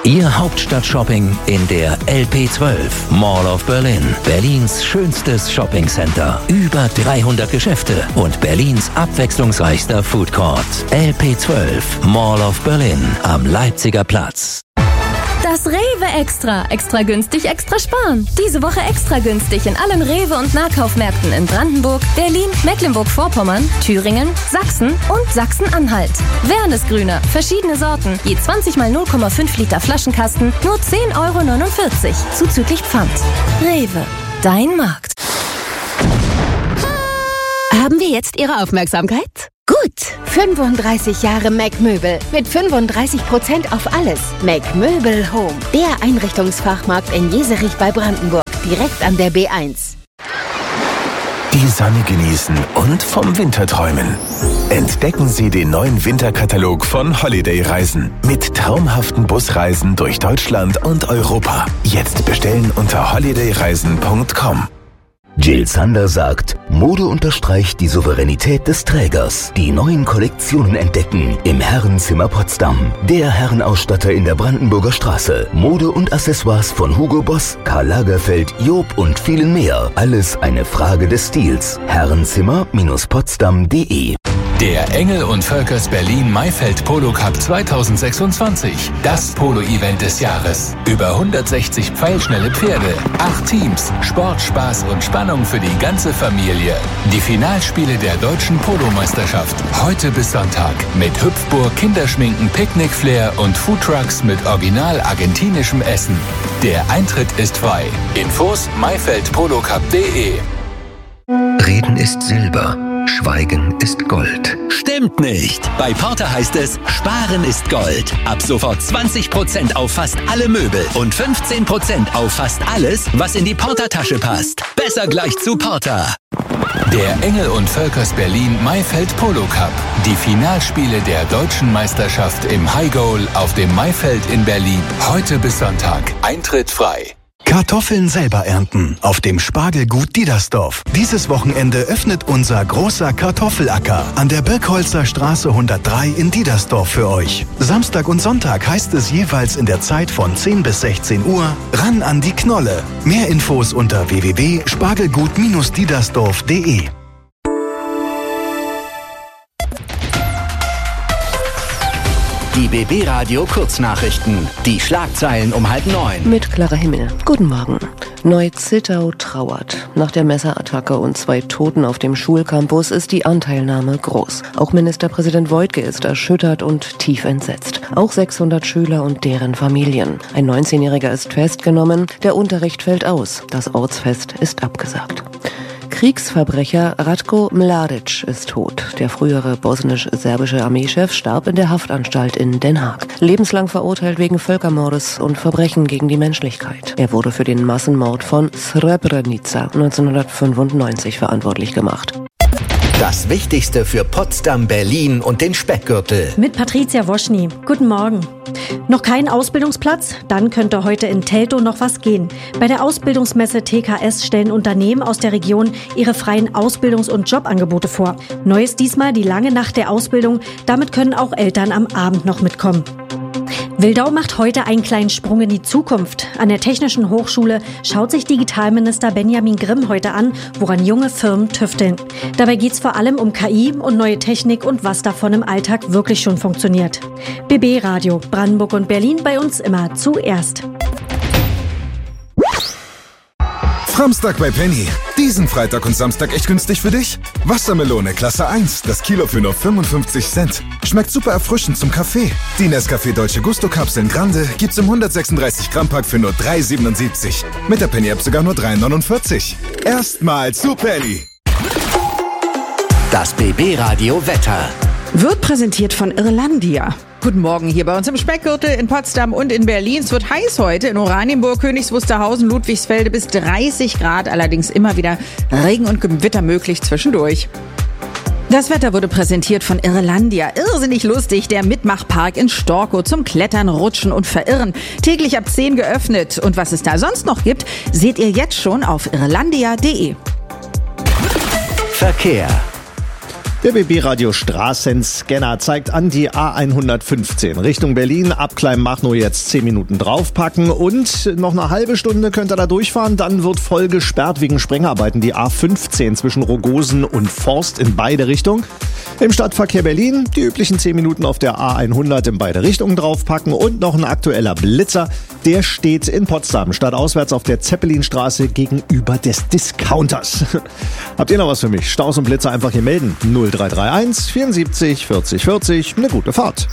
Ihr Hauptstadt-Shopping in der LP12, Mall of Berlin. Berlins schönstes Shoppingcenter. Über 300 Geschäfte und Berlins abwechslungsreichster Food Court. LP12, Mall of Berlin am Leipziger Platz. Das Rewe Extra. Extra günstig, extra sparen. Diese Woche extra günstig in allen Rewe- und Nahkaufmärkten in Brandenburg, Berlin, Mecklenburg-Vorpommern, Thüringen, Sachsen und Sachsen-Anhalt. Wernesgrüner, verschiedene Sorten, je 20 mal 0,5 Liter Flaschenkasten, nur 10,49 €, zuzüglich Pfand. Rewe, dein Markt. Haben wir jetzt Ihre Aufmerksamkeit? Gut, 35 Jahre Mac-Möbel mit 35% auf alles. Mac-Möbel Home, der Einrichtungsfachmarkt in Jeserich bei Brandenburg, direkt an der B1. Die Sonne genießen und vom Winter träumen. Entdecken Sie den neuen Winterkatalog von Holiday Reisen mit traumhaften Busreisen durch Deutschland und Europa. Jetzt bestellen unter holidayreisen.com. Jill Sander sagt, Mode unterstreicht die Souveränität des Trägers. Die neuen Kollektionen entdecken im Herrenzimmer Potsdam. Der Herrenausstatter in der Brandenburger Straße. Mode und Accessoires von Hugo Boss, Karl Lagerfeld, Job und vielen mehr. Alles eine Frage des Stils. Herrenzimmer-potsdam.de. Der Engel und Völkers Berlin Maifeld Polo Cup 2026. Das Polo-Event des Jahres. Über 160 pfeilschnelle Pferde, 8 Teams, Sport, Spaß und Spannung für die ganze Familie. Die Finalspiele der deutschen Polomeisterschaft. Heute bis Sonntag. Mit Hüpfburg, Kinderschminken, Picknickflair und Foodtrucks mit original argentinischem Essen. Der Eintritt ist frei. Infos maifeldpolocup.de. Reden ist Silber. Schweigen ist Gold. Stimmt nicht. Bei Porter heißt es, Sparen ist Gold. Ab sofort 20% auf fast alle Möbel und 15% auf fast alles, was in die Porter-Tasche passt. Besser gleich zu Porter. Der Engel und Völkers Berlin Maifeld Polo Cup. Die Finalspiele der deutschen Meisterschaft im High Goal auf dem Maifeld in Berlin. Heute bis Sonntag. Eintritt frei. Kartoffeln selber ernten auf dem Spargelgut Diedersdorf. Dieses Wochenende öffnet unser großer Kartoffelacker an der Birkholzer Straße 103 in Diedersdorf für euch. Samstag und Sonntag heißt es jeweils in der Zeit von 10 bis 16 Uhr ran an die Knolle. Mehr Infos unter www.spargelgut-diedersdorf.de. Die BB Radio Kurznachrichten. Die Schlagzeilen um 8:30. Mit Clara Himmel. Guten Morgen. Neu-Zittau trauert. Nach der Messerattacke und 2 Toten auf dem Schulcampus ist die Anteilnahme groß. Auch Ministerpräsident Woidke ist erschüttert und tief entsetzt. Auch 600 Schüler und deren Familien. Ein 19-Jähriger ist festgenommen. Der Unterricht fällt aus. Das Ortsfest ist abgesagt. Kriegsverbrecher Ratko Mladic ist tot. Der frühere bosnisch-serbische Armeechef starb in der Haftanstalt in Den Haag. Lebenslang verurteilt wegen Völkermordes und Verbrechen gegen die Menschlichkeit. Er wurde für den Massenmord von Srebrenica 1995 verantwortlich gemacht. Das Wichtigste für Potsdam, Berlin und den Speckgürtel. Mit Patricia Woschny. Guten Morgen. Noch kein Ausbildungsplatz? Dann könnte heute in Teltow noch was gehen. Bei der Ausbildungsmesse TKS stellen Unternehmen aus der Region ihre freien Ausbildungs- und Jobangebote vor. Neu ist diesmal die lange Nacht der Ausbildung. Damit können auch Eltern am Abend noch mitkommen. Wildau macht heute einen kleinen Sprung in die Zukunft. An der Technischen Hochschule schaut sich Digitalminister Benjamin Grimm heute an, woran junge Firmen tüfteln. Dabei geht es vor allem um KI und neue Technik und was davon im Alltag wirklich schon funktioniert. BB Radio, Brandenburg und Berlin, bei uns immer zuerst. Samstag bei Penny. Diesen Freitag und Samstag echt günstig für dich? Wassermelone Klasse 1, das Kilo für nur 55 Cent. Schmeckt super erfrischend zum Kaffee. Die Nescafé Dolce Gusto Kapseln Grande gibt's im 136 Gramm Pack für nur 3,77. Mit der Penny App sogar nur 3,49. Erstmal zu Penny. Das BB Radio Wetter. Wird präsentiert von Irlandia. Guten Morgen hier bei uns im Speckgürtel in Potsdam und in Berlin. Es wird heiß heute in Oranienburg, Königs Wusterhausen, Ludwigsfelde bis 30 Grad. Allerdings immer wieder Regen und Gewitter möglich zwischendurch. Das Wetter wurde präsentiert von Irlandia. Irrsinnig lustig, der Mitmachpark in Storkow zum Klettern, Rutschen und Verirren. Täglich ab 10 geöffnet. Und was es da sonst noch gibt, seht ihr jetzt schon auf irlandia.de. Verkehr. Der BB-Radio Straßenscanner zeigt an die A115 Richtung Berlin. Ab Kleinmachnow jetzt 10 Minuten draufpacken und noch eine halbe Stunde könnt ihr da durchfahren. Dann wird voll gesperrt wegen Sprengarbeiten die A15 zwischen Rogosen und Forst in beide Richtungen. Im Stadtverkehr Berlin die üblichen 10 Minuten auf der A100 in beide Richtungen draufpacken und noch ein aktueller Blitzer. Der steht in Potsdam stadtauswärts auf der Zeppelinstraße gegenüber des Discounters. Habt ihr noch was für mich? Staus und Blitzer einfach hier melden. 0331 74 40 40. Eine gute Fahrt.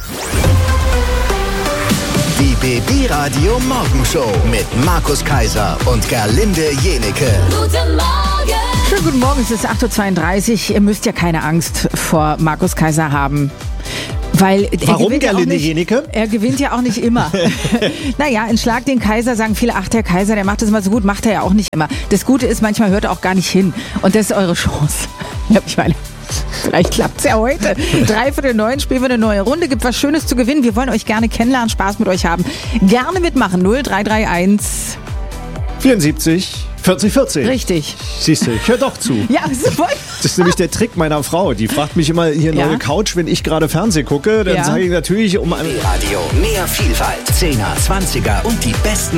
Die BB-Radio Morgenshow mit Markus Kaiser und Gerlinde Jenecke. Guten Morgen! Schönen guten Morgen, es ist 8.32 Uhr. Ihr müsst ja keine Angst vor Markus Kaiser haben. Weil warum, Gerlinde Jenecke? Er gewinnt ja auch nicht immer. Naja, in Schlag den Kaiser sagen viele, ach, der Kaiser, der macht das immer so gut, macht er ja auch nicht immer. Das Gute ist, manchmal hört er auch gar nicht hin. Und das ist eure Chance. Ja, ich meine, vielleicht klappt's ja heute. 8:45 spielen wir eine neue Runde, gibt was Schönes zu gewinnen. Wir wollen euch gerne kennenlernen, Spaß mit euch haben. Gerne mitmachen, 0331 74 40 40. Richtig. Siehst du, ich höre doch zu. Ja, super. Das ist nämlich der Trick meiner Frau. Die fragt mich immer hier neue Couch, wenn ich gerade Fernsehen gucke. Dann sage ich natürlich Radio, mehr Vielfalt, 10er, 20er und die besten